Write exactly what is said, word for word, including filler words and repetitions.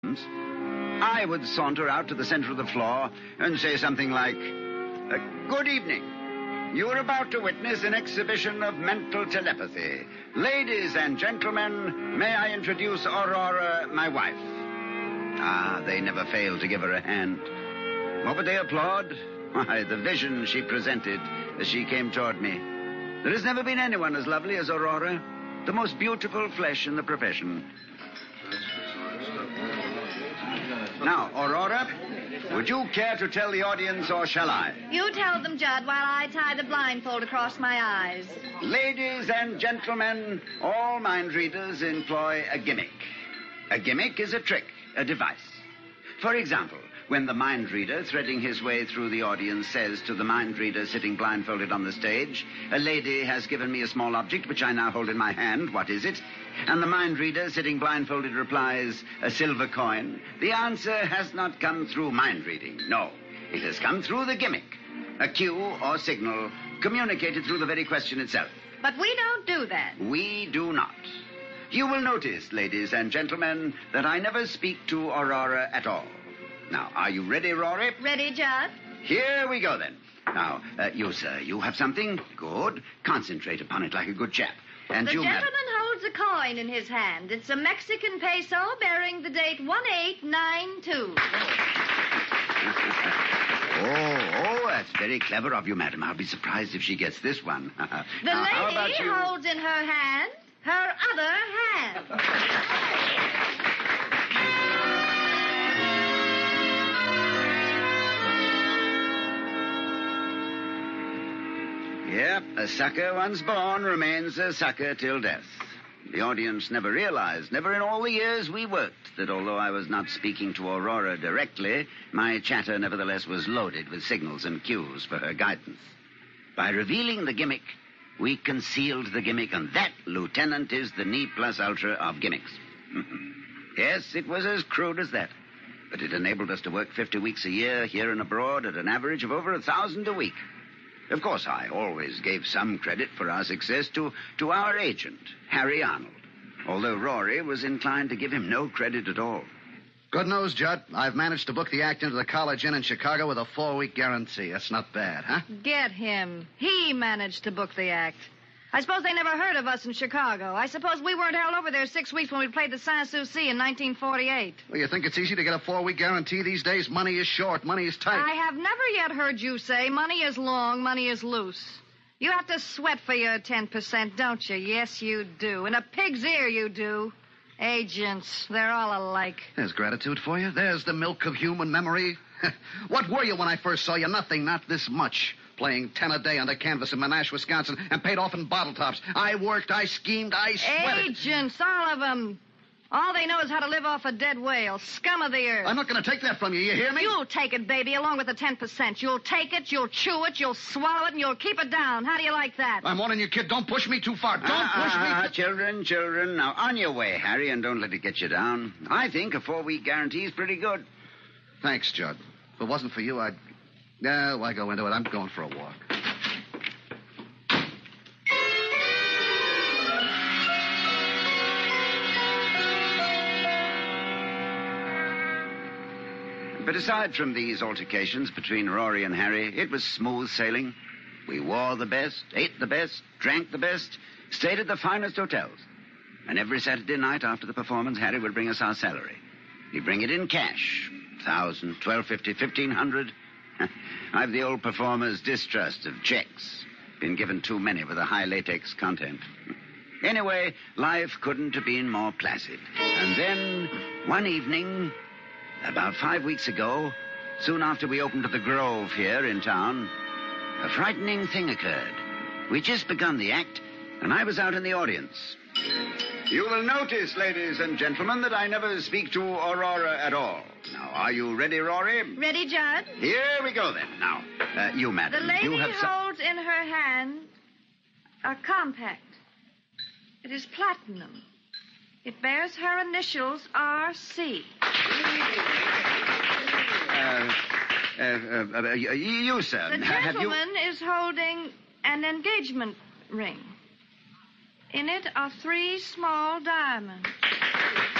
I would saunter out to the center of the floor and say something like, uh, good evening. You are about to witness an exhibition of mental telepathy. Ladies and gentlemen, may I introduce Aurora, my wife? Ah, they never failed to give her a hand. What would they applaud? Why, the vision she presented as she came toward me. There has never been anyone as lovely as Aurora, the most beautiful flesh in the profession. Now, Aurora, would you care to tell the audience, or shall I? You tell them, Judd, while I tie the blindfold across my eyes. Ladies and gentlemen, all mind readers employ a gimmick. A gimmick is a trick, a device. For example, when the mind reader, threading his way through the audience, says to the mind reader sitting blindfolded on the stage, a lady has given me a small object which I now hold in my hand. What is it? And the mind reader sitting blindfolded replies, a silver coin. The answer has not come through mind reading. No, it has come through the gimmick. A cue or signal communicated through the very question itself. But we don't do that. We do not. You will notice, ladies and gentlemen, that I never speak to Aurora at all. Now, are you ready, Rory? Ready, Judd? Here we go, then. Now, uh, you, sir, you have something? Good. Concentrate upon it like a good chap. And the you, gentleman madam... holds a coin in his hand. It's a Mexican peso bearing the date one eight nine two. oh, oh, that's very clever of you, madam. I'll be surprised if she gets this one. The now, how about lady you? holds in her hand her other hand. Yep, a sucker once born remains a sucker till death. The audience never realized, never in all the years we worked, that although I was not speaking to Aurora directly, my chatter nevertheless was loaded with signals and cues for her guidance. By revealing the gimmick, we concealed the gimmick, and that, Lieutenant, is the ne plus ultra of gimmicks. Yes, it was as crude as that. But it enabled us to work fifty weeks a year, here and abroad, at an average of over a thousand a week. Of course, I always gave some credit for our success to, to our agent, Harry Arnold, although Rory was inclined to give him no credit at all. Good news, Judd. I've managed to book the act into the College Inn in Chicago with a four-week guarantee. That's not bad, huh? Get him. He managed to book the act. I suppose they never heard of us in Chicago. I suppose we weren't held over there six weeks when we played the Sans-Souci in nineteen forty-eight. Well, you think it's easy to get a four-week guarantee these days? Money is short. Money is tight. I have never yet heard you say money is long, money is loose. You have to sweat for your ten percent, don't you? Yes, you do. In a pig's ear, you do. Agents, they're all alike. There's gratitude for you. There's the milk of human memory. What were you when I first saw you? Nothing, not this much. Playing ten a day on the canvas in Monash, Wisconsin, and paid off in bottle tops. I worked, I schemed, I sweated. Agents, all of them. All they know is how to live off a dead whale. Scum of the earth. I'm not going to take that from you, you hear me? You'll take it, baby, along with the ten percent. You'll take it, you'll chew it, you'll swallow it, and you'll keep it down. How do you like that? I'm warning you, kid. Don't push me too far. Don't ah, push ah, me. Too... Children, children. Now, on your way, Harry, and don't let it get you down. I think a four-week guarantee is pretty good. Thanks, Judd. If it wasn't for you, I'd... Yeah, why go into it? I'm going for a walk. But aside from these altercations between Rory and Harry, it was smooth sailing. We wore the best, ate the best, drank the best, stayed at the finest hotels. And every Saturday night after the performance, Harry would bring us our salary. He'd bring it in cash. Thousand, twelve fifty, fifteen hundred. I've the old performer's distrust of checks. Been given too many with a high latex content. Anyway, life couldn't have been more placid. And then, one evening... About five weeks ago, soon after we opened at the Grove here in town, a frightening thing occurred. We'd just begun the act, and I was out in the audience. You will notice, ladies and gentlemen, that I never speak to Aurora at all. Now, are you ready, Rory? Ready, Judd? Here we go, then. Now, uh, you, madam, The lady you have some... holds in her hand a compact. It is platinum. It bears her initials R C. Uh, uh, uh, uh, you, sir. The have you... gentleman is holding an engagement ring. In it are three small diamonds.